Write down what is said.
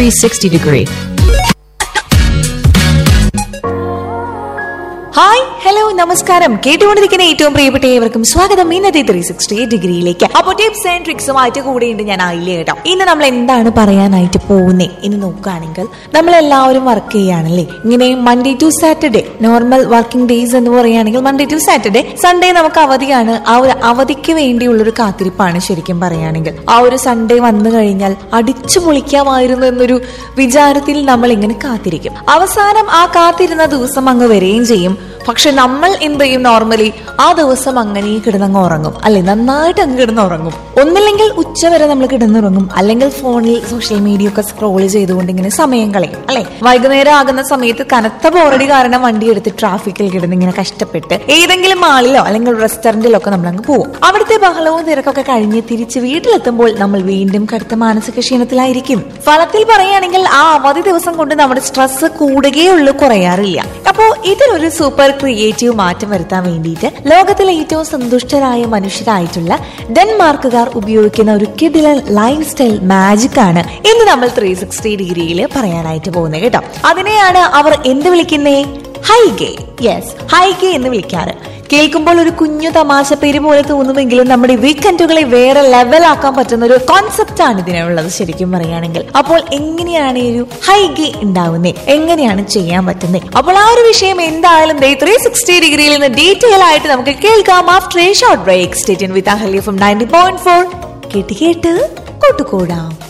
360 degree. Hi hello നമസ്കാരം. കേട്ടുകൊണ്ടിരിക്കുന്ന ഏറ്റവും പ്രിയപ്പെട്ട ഏവർക്കും സ്വാഗതം ഇന്നത്തെ 360 ഡിഗ്രിയിലേക്ക്. അപ്പോൾ ടിപ്സ് ആൻഡ് ട്രിക്സുമായിട്ട് കൂടെയുണ്ട് ഞാൻ ആയില്ലേ കേട്ടോ. ഇന്ന് നമ്മൾ എന്താണ് പറയാനായിട്ട് പോകുന്നേ എന്ന് നോക്കുകയാണെങ്കിൽ, നമ്മളെല്ലാവരും വർക്ക് ചെയ്യുകയാണല്ലേ. ഇങ്ങനെ Monday to Saturday normal working days എന്ന് പറയുകയാണെങ്കിൽ മൺഡേ ടു സാറ്റർഡേ, സൺഡേ നമുക്ക് അവധിയാണ്. ആ ഒരു അവധിക്ക് വേണ്ടിയുള്ളൊരു കാത്തിരിപ്പാണ് ശരിക്കും പറയുകയാണെങ്കിൽ. ആ ഒരു സൺഡേ വന്നു കഴിഞ്ഞാൽ അടിച്ചു പൊളിക്കാമായിരുന്നു എന്നൊരു വിചാരത്തിൽ നമ്മൾ ഇങ്ങനെ കാത്തിരിക്കും. അവസാനം ആ കാത്തിരുന്ന ദിവസം അങ്ങ് വരികയും ചെയ്യും. പക്ഷെ നമ്മൾ എന്ത് ചെയ്യും? നോർമലി ആ ദിവസം അങ്ങനെ കിടന്നങ്ങ് ഉറങ്ങും അല്ലെ, നന്നായിട്ട് അങ്ങ് കിടന്നുറങ്ങും. ഒന്നില്ലെങ്കിൽ ഉച്ച വരെ നമ്മൾ കിടന്നുറങ്ങും, അല്ലെങ്കിൽ ഫോണിൽ സോഷ്യൽ മീഡിയ ഒക്കെ സ്ക്രോൾ ചെയ്തുകൊണ്ട് ഇങ്ങനെ സമയം കളയും അല്ലെ. വൈകുന്നേരം ആകുന്ന സമയത്ത് കനത്ത ബോറടി കാരണം വണ്ടി എടുത്ത് ട്രാഫിക്കിൽ കിടന്ന് ഇങ്ങനെ കഷ്ടപ്പെട്ട് ഏതെങ്കിലും മാളിലോ അല്ലെങ്കിൽ റെസ്റ്റോറന്റിലോ ഒക്കെ നമ്മൾ അങ്ങ് പോകും. അവിടുത്തെ ബഹളവും തിരക്കൊക്കെ കഴിഞ്ഞ് തിരിച്ച് വീട്ടിലെത്തുമ്പോൾ നമ്മൾ വീണ്ടും കടുത്ത മാനസിക ക്ഷീണത്തിലായിരിക്കും. ഫലത്തിൽ പറയുകയാണെങ്കിൽ ആ അവധി ദിവസം കൊണ്ട് നമ്മുടെ സ്ട്രെസ് കൂടുകയുള്ളൂ, കുറയാറില്ല. അപ്പോ ഇതിനൊരു സൂപ്പർ ക്രിയേറ്റീവ് മാറ്റം വരുത്താൻ വേണ്ടിയിട്ട് ലോകത്തിലെ ഏറ്റവും സന്തുഷ്ടരായ മനുഷ്യരായിട്ടുള്ള ഡെൻമാർക്കുകാർ ഉപയോഗിക്കുന്ന ഒരു കിടിലൻ ലൈഫ് സ്റ്റൈൽ മാജിക് ആണ് ഇന്ന് നമ്മൾ 360 ഡിഗ്രിയിൽ പറയാനായിട്ട് പോകുന്നത് കേട്ടോ. അതിനെയാണ് അവർ എന്ത് വിളിക്കുന്നേ? ഹൈഗേ. യെസ്, ഹൈഗേ എന്ന് വിളിക്കാറ്. കേൾക്കുമ്പോൾ ഒരു കുഞ്ഞു തമാശ പേര് പോലെ തോന്നുമെങ്കിലും നമ്മുടെ വീക്കെൻഡുകളെ വേറെ ലെവലാക്കാൻ പറ്റുന്ന ഒരു കോൺസെപ്റ്റ് ആണ് ഇതിനുള്ളത് ശരിക്കും പറയുകയാണെങ്കിൽ. അപ്പോൾ എങ്ങനെയാണ് ഈ ഒരു ഹൈഗേ ഉണ്ടാവുന്നത്, എങ്ങനെയാണ് ചെയ്യാൻ പറ്റുന്നത്? അപ്പോൾ ആ ഒരു വിഷയം എന്തായാലും 360 ഡിഗ്രിയിൽ നിന്ന് ഡീറ്റെയിൽ ആയിട്ട് നമുക്ക് കേൾക്കാം after A short break. Stay tuned with Ahalya from 90.4. കേട്ട് കേട്ട് കൂട്ടുകൂടാം.